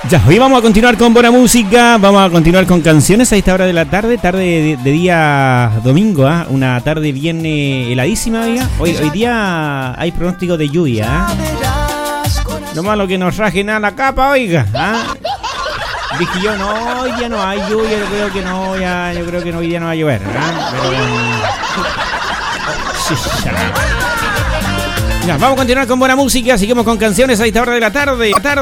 Ya, hoy vamos a continuar con buena música, vamos a continuar con canciones a esta hora de la tarde, de día domingo, ¿eh? Una tarde bien heladísima, oiga. Hoy día hay pronóstico de lluvia, No malo que nos rajen a la capa, oiga, Dije yo, no, hoy día no hay lluvia, yo creo que no, yo creo que hoy día no va a llover, Ya, vamos a continuar con buena música, seguimos con canciones a esta hora de la tarde.